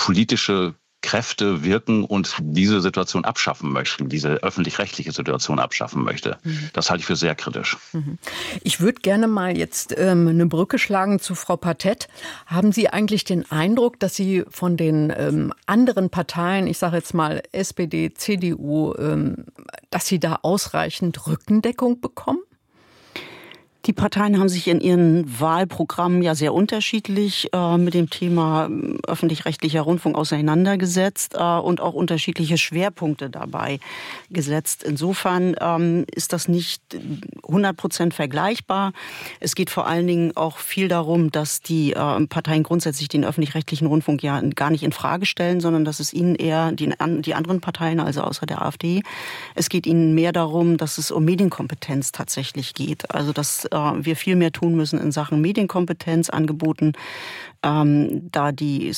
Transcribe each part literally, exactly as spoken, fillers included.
politische Kräfte wirken und diese Situation abschaffen möchten, diese öffentlich-rechtliche Situation abschaffen möchte. Mhm. Das halte ich für sehr kritisch. Mhm. Ich würde gerne mal jetzt ähm, eine Brücke schlagen zu Frau Pathet. Haben Sie eigentlich den Eindruck, dass Sie von den ähm, anderen Parteien, ich sage jetzt mal S P D, C D U, ähm, dass Sie da ausreichend Rückendeckung bekommen? Die Parteien haben sich in ihren Wahlprogrammen ja sehr unterschiedlich äh, mit dem Thema öffentlich-rechtlicher Rundfunk auseinandergesetzt äh, und auch unterschiedliche Schwerpunkte dabei gesetzt. Insofern ähm, ist das nicht hundert Prozent vergleichbar. Es geht vor allen Dingen auch viel darum, dass die äh, Parteien grundsätzlich den öffentlich-rechtlichen Rundfunk ja gar nicht in Frage stellen, sondern dass es ihnen eher, die, die anderen Parteien, also außer der AfD, es geht ihnen mehr darum, dass es um Medienkompetenz tatsächlich geht. Also dass wir viel mehr tun müssen in Sachen Medienkompetenz angeboten, ähm, da die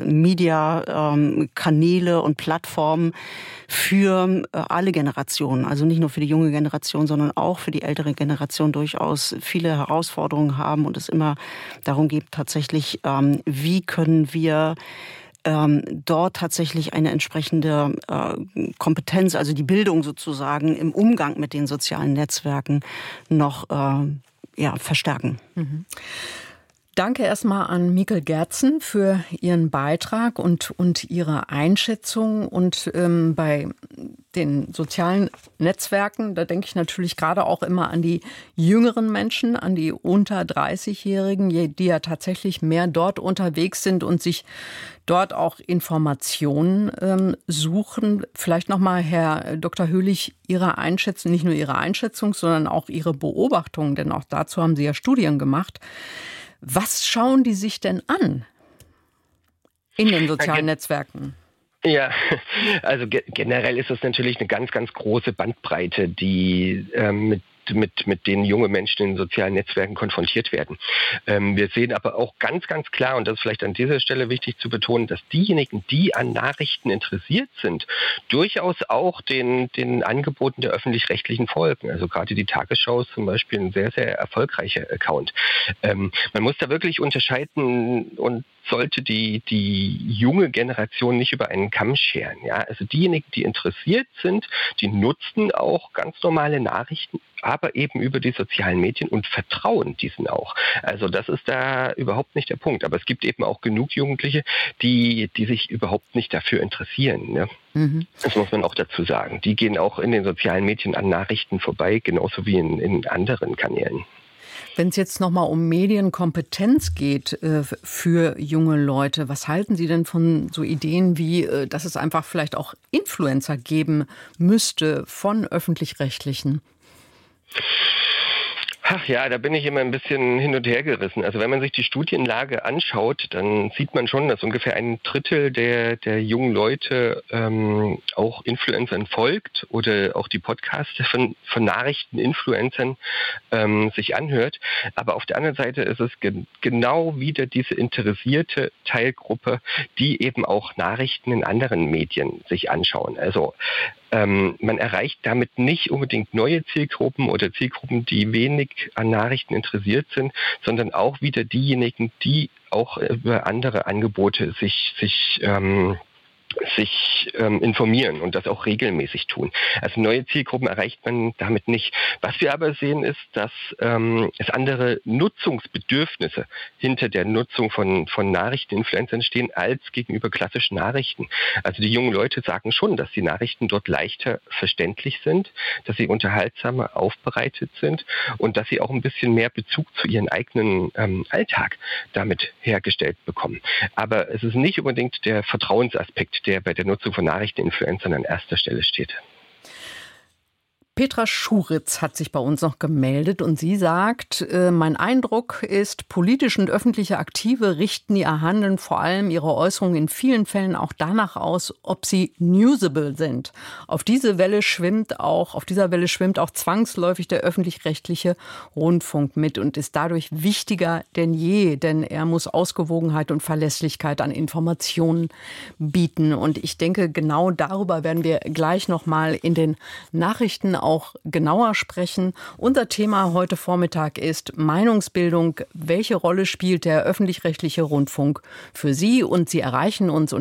Social-Media-Kanäle ähm, und Plattformen für äh, alle Generationen, also nicht nur für die junge Generation, sondern auch für die ältere Generation durchaus viele Herausforderungen haben und es immer darum geht tatsächlich, ähm, wie können wir Ähm, dort tatsächlich eine entsprechende äh, Kompetenz, also die Bildung sozusagen im Umgang mit den sozialen Netzwerken noch äh, ja, verstärken. Mhm. Danke erstmal an Mieke Gerzen für Ihren Beitrag und, und Ihre Einschätzung. Und ähm, bei den sozialen Netzwerken, da denke ich natürlich gerade auch immer an die jüngeren Menschen, an die unter dreißig-Jährigen, die ja tatsächlich mehr dort unterwegs sind und sich dort auch Informationen ähm, suchen. Vielleicht nochmal, Herr Doktor Höhlich, Ihre Einschätzung, nicht nur Ihre Einschätzung, sondern auch Ihre Beobachtung, denn auch dazu haben Sie ja Studien gemacht. Was schauen die sich denn an in den sozialen Netzwerken? Ja, also ge- generell ist es natürlich eine ganz, ganz große Bandbreite, die ähm, mit mit mit denen junge Menschen in sozialen Netzwerken konfrontiert werden. Ähm, wir sehen aber auch ganz, ganz klar, und das ist vielleicht an dieser Stelle wichtig zu betonen, dass diejenigen, die an Nachrichten interessiert sind, durchaus auch den den Angeboten der Öffentlich-Rechtlichen folgen. Also gerade die Tagesschau ist zum Beispiel ein sehr, sehr erfolgreicher Account. Ähm, man muss da wirklich unterscheiden und sollte die die junge Generation nicht über einen Kamm scheren. Ja? Also diejenigen, die interessiert sind, die nutzen auch ganz normale Nachrichten, aber eben über die sozialen Medien und vertrauen diesen auch. Also das ist da überhaupt nicht der Punkt. Aber es gibt eben auch genug Jugendliche, die die sich überhaupt nicht dafür interessieren. Ne? Mhm. Das muss man auch dazu sagen. Die gehen auch in den sozialen Medien an Nachrichten vorbei, genauso wie in, in anderen Kanälen. Wenn es jetzt nochmal um Medienkompetenz geht äh, für junge Leute, was halten Sie denn von so Ideen wie, äh, dass es einfach vielleicht auch Influencer geben müsste von Öffentlich-Rechtlichen? Ach ja, da bin ich immer ein bisschen hin und her gerissen. Also wenn man sich die Studienlage anschaut, dann sieht man schon, dass ungefähr ein Drittel der, der jungen Leute ähm, auch Influencern folgt oder auch die Podcasts von, von Nachrichteninfluencern ähm, sich anhört. Aber auf der anderen Seite ist es ge- genau wieder diese interessierte Teilgruppe, die eben auch Nachrichten in anderen Medien sich anschauen. Also Ähm, man erreicht damit nicht unbedingt neue Zielgruppen oder Zielgruppen, die wenig an Nachrichten interessiert sind, sondern auch wieder diejenigen, die auch über andere Angebote sich, sich ähm, sich ähm, informieren und das auch regelmäßig tun. Also neue Zielgruppen erreicht man damit nicht. Was wir aber sehen ist, dass ähm, es andere Nutzungsbedürfnisse hinter der Nutzung von, von Nachrichteninfluencern stehen als gegenüber klassischen Nachrichten. Also die jungen Leute sagen schon, dass die Nachrichten dort leichter verständlich sind, dass sie unterhaltsamer aufbereitet sind und dass sie auch ein bisschen mehr Bezug zu ihren eigenen ähm, Alltag damit hergestellt bekommen. Aber es ist nicht unbedingt der Vertrauensaspekt, der bei der Nutzung von Nachrichteninfluencern an erster Stelle steht. Petra Schuritz hat sich bei uns noch gemeldet und sie sagt, äh, mein Eindruck ist, politische und öffentliche Aktive richten ihr Handeln, vor allem ihre Äußerungen in vielen Fällen auch danach aus, ob sie newsable sind. Auf diese Welle schwimmt auch, auf dieser Welle schwimmt auch zwangsläufig der öffentlich-rechtliche Rundfunk mit und ist dadurch wichtiger denn je, denn er muss Ausgewogenheit und Verlässlichkeit an Informationen bieten. Und ich denke, genau darüber werden wir gleich noch mal in den Nachrichten auch genauer sprechen. Unser Thema heute Vormittag ist Meinungsbildung. Welche Rolle spielt der öffentlich-rechtliche Rundfunk für Sie? Und Sie erreichen uns